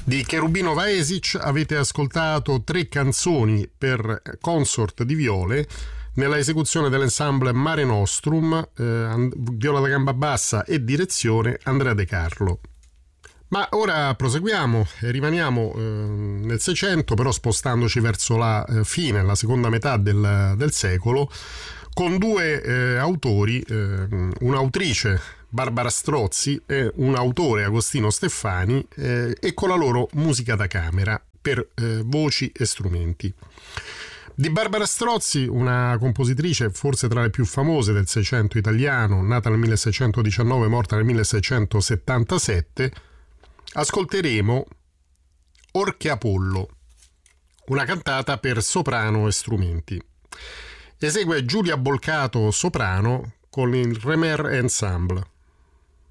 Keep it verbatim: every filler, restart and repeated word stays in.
Di Cherubino Vaesic avete ascoltato tre canzoni per consort di viole nella esecuzione dell'ensemble Mare Nostrum, eh, viola da gamba bassa e direzione Andrea De Carlo. Ma ora proseguiamo e rimaniamo eh, nel Seicento, però spostandoci verso la eh, fine, la seconda metà del, del secolo, con due eh, autori, eh, un'autrice Barbara Strozzi e un autore Agostino Steffani, eh, e con la loro musica da camera per eh, voci e strumenti. Di Barbara Strozzi, una compositrice forse tra le più famose del Seicento italiano, nata nel milleseicentodiciannove, morta nel milleseicentosettantasette, ascolteremo Orche Apollo, una cantata per soprano e strumenti. Esegue Giulia Bolcato soprano con il Remer Ensemble.